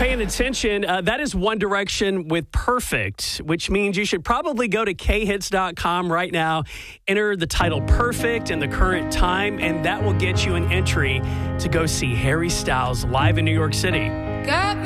paying attention, that is One Direction with Perfect, which means you should probably go to khits.com right now, enter the title Perfect and the current time, and that will get you an entry to go see Harry Styles live in New York City.